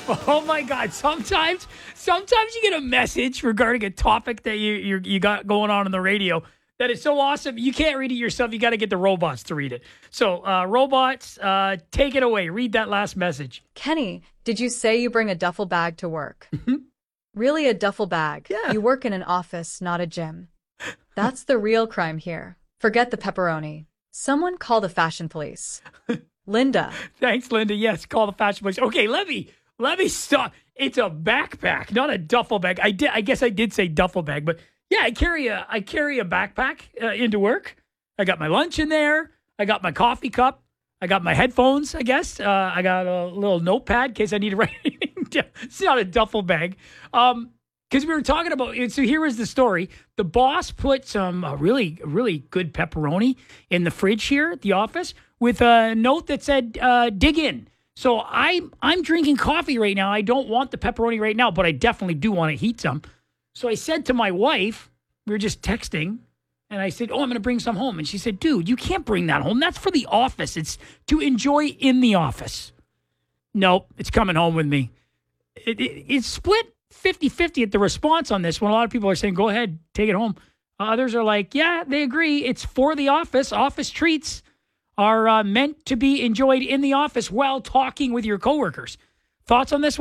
Oh my God! Sometimes you get a message regarding a topic that you got going on the radio that is so awesome you can't read it yourself. You got to get the robots to read it. So robots, take it away. Read that last message. Kenny, did you say you bring a duffel bag to work? Really, a duffel bag? Yeah. You work in an office, not a gym. That's the real crime here. Forget the pepperoni. Someone call the fashion police. Linda. Thanks, Linda. Yes, call the fashion police. Okay, let me stop. It's a backpack, not a duffel bag. I guess I did say duffel bag, but yeah, I carry a backpack into work. I got my lunch in there. I got my coffee cup. I got my headphones, I guess. I got a little notepad in case I need to write anything down. It's not a duffel bag. Because we were talking about, so here was the story. The boss put some really, really good pepperoni in the fridge here at the office with a note that said, dig in. So I'm drinking coffee right now. I don't want the pepperoni right now, but I definitely do want to heat some. So I said to my wife, we were just texting, and I said, I'm going to bring some home. And she said, dude, you can't bring that home. That's for the office. It's to enjoy in the office. Nope, it's coming home with me. It's split 50-50 at the response on this when a lot of people are saying, go ahead, take it home. Others are like, yeah, they agree. It's for the office. Office treats are meant to be enjoyed in the office while talking with your coworkers. Thoughts on this one?